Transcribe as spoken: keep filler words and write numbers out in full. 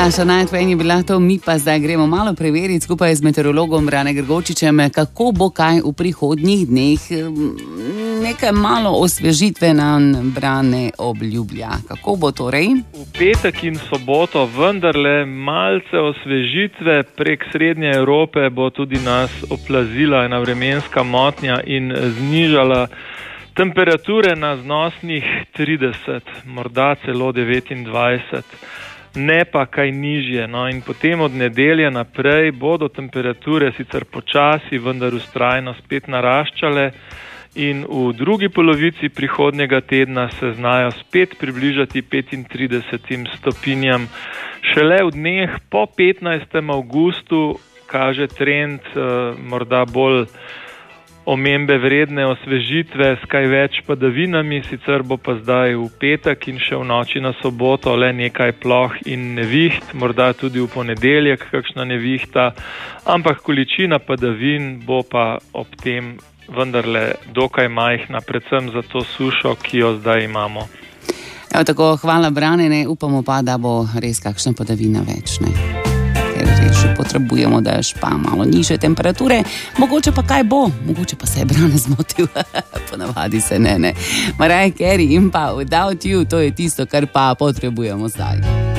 Naša najtveň je bila to, mi pa zdaj gremo malo preveriti skupaj z meteorologom Brane Grgočičem, kako bo kaj v prihodnjih dneh. Nekaj malo osvežitve nam Brane obljublja. Kako bo torej? V petek in soboto vendarle malce osvežitve. Prek srednje Evrope bo tudi nas oplazila ena vremenska motnja in znižala temperature na znosnih trideset, morda celo devetindvajset. Ne pa kaj nižje. No, in potem od nedelje naprej bodo temperature sicer počasi, vendar vztrajno spet naraščale in v drugi polovici prihodnjega tedna se znajo spet približati petintridesetim stopinjam. Šele v dneh po petnajstem avgustu kaže trend eh, morda bolj omembe vredne osvežitve s kaj več padavinami, sicer bo pa zdaj v petek in še v noči na soboto le nekaj ploh in neviht, morda tudi v ponedeljek kakšna nevihta, ampak količina padavin bo pa ob tem vendarle dokaj majhna, predvsem za to sušo, ki jo zdaj imamo. Evo tako, hvala Brane, ne, upamo pa, da bo res kakšna padavina več, ne. Še potrebujemo, da je pa malo nižje temperature, mogoče pa kaj bo, mogoče pa se je Brane zmotil, ponavadi se ne, ne. Mariah Carey in pa Without You, to je tisto, kar pa potrebujemo zdaj.